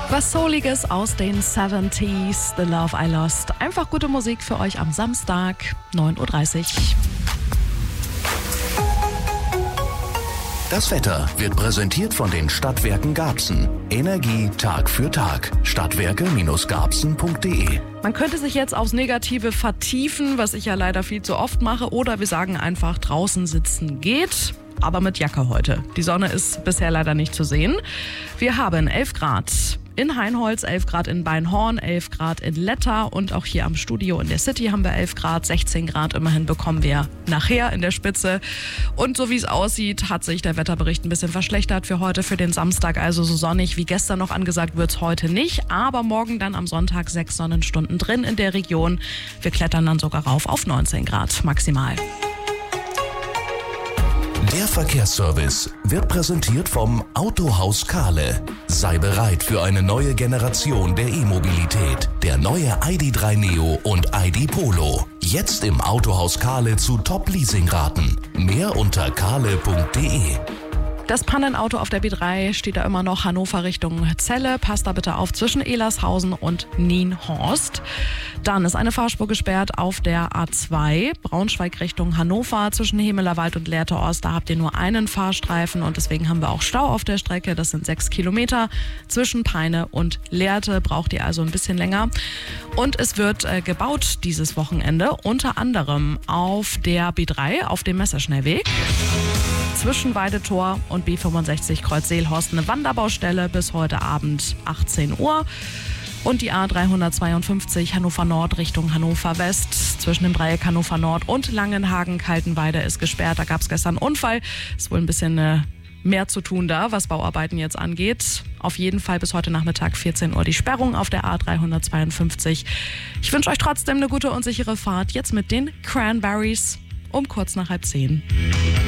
Was Souliges aus den 70s, The Love I Lost. Einfach gute Musik für euch am Samstag, 9.30 Uhr. Das Wetter wird präsentiert von den Stadtwerken Garbsen. Energie Tag für Tag. Stadtwerke-garbsen.de. Man könnte sich jetzt aufs Negative vertiefen, was ich ja leider viel zu oft mache. Oder wir sagen einfach, draußen sitzen geht, aber mit Jacke heute. Die Sonne ist bisher leider nicht zu sehen. Wir haben 11 Grad in Hainholz, 11 Grad in Beinhorn, 11 Grad in Letter und auch hier am Studio in der City haben wir 11 Grad, 16 Grad immerhin bekommen wir nachher in der Spitze. Und so wie es aussieht, hat sich der Wetterbericht ein bisschen verschlechtert für heute, für den Samstag. Also so sonnig wie gestern noch angesagt wird es heute nicht, aber morgen dann am Sonntag 6 Sonnenstunden drin in der Region. Wir klettern dann sogar rauf auf 19 Grad maximal. Der Verkehrsservice wird präsentiert vom Autohaus Kahle. Sei bereit für eine neue Generation der E-Mobilität. Der neue ID.3 Neo und ID Polo. Jetzt im Autohaus Kahle zu Top-Leasingraten. Mehr unter kahle.de. Das Pannenauto auf der B3 steht da immer noch Hannover Richtung Celle. Passt da bitte auf zwischen Elershausen und Nienhorst. Dann ist eine Fahrspur gesperrt auf der A2 Braunschweig Richtung Hannover zwischen Hemelerwald und Lehrte-Ost. Da habt ihr nur einen Fahrstreifen und deswegen haben wir auch Stau auf der Strecke. Das sind 6 Kilometer. Zwischen Peine und Lehrte braucht ihr also ein bisschen länger. Und es wird gebaut dieses Wochenende, unter anderem auf der B3, auf dem Messerschnellweg. Zwischen Weidetor und B65 Kreuz Seelhorst eine Wanderbaustelle bis heute Abend 18 Uhr. Und die A352 Hannover Nord Richtung Hannover West zwischen dem Dreieck Hannover Nord und Langenhagen-Kaltenweide ist gesperrt. Da gab es gestern einen Unfall. Ist wohl ein bisschen mehr zu tun da, was Bauarbeiten jetzt angeht. Auf jeden Fall bis heute Nachmittag 14 Uhr die Sperrung auf der A352. Ich wünsche euch trotzdem eine gute und sichere Fahrt. Jetzt mit den Cranberries um kurz nach 9:30.